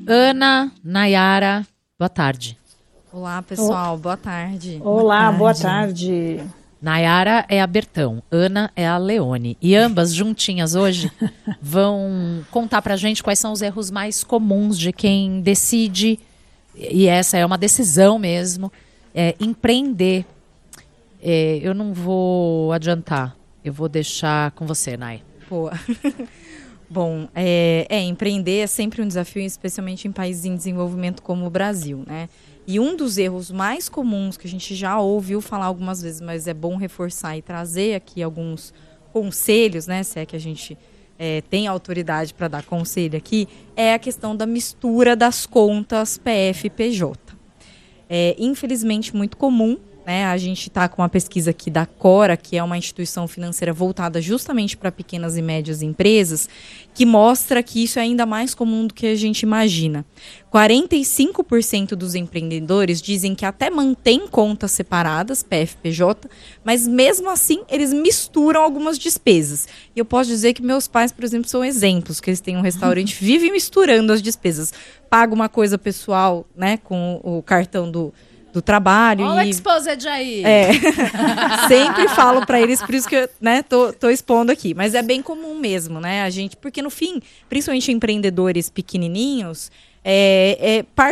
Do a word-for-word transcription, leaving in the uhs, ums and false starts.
Ana, Nayara, boa tarde. Olá, pessoal, boa tarde. Olá, boa tarde. Boa tarde. Nayara é a Bertão, Ana é a Leone. E ambas, juntinhas hoje, vão contar pra gente quais são os erros mais comuns de quem decide, e essa é uma decisão mesmo, é, empreender. É, eu não vou adiantar, eu vou deixar com você, Nay. Boa. Bom, é, é, empreender é sempre um desafio, especialmente em países em desenvolvimento como o Brasil, né? E um dos erros mais comuns que a gente já ouviu falar algumas vezes, mas é bom reforçar e trazer aqui alguns conselhos, né? Se é que a gente é, tem autoridade para dar conselho aqui, é a questão da mistura das contas P F e P J. É, infelizmente, muito comum. Né? A gente está com uma pesquisa aqui da Cora, que é uma instituição financeira voltada justamente para pequenas e médias empresas, que mostra que isso é ainda mais comum do que a gente imagina. quarenta e cinco por cento dos empreendedores dizem que até mantêm contas separadas, P F e P J, mas mesmo assim eles misturam algumas despesas. E eu posso dizer que meus pais, por exemplo, são exemplos, que eles têm um restaurante, vivem misturando as despesas. Paga uma coisa pessoal, né, com o cartão do... do trabalho. Olha e... o exposed aí! É, sempre falo para eles, por isso que eu né, tô, tô expondo aqui. Mas é bem comum mesmo, né? A gente, porque no fim, principalmente empreendedores pequenininhos, é, é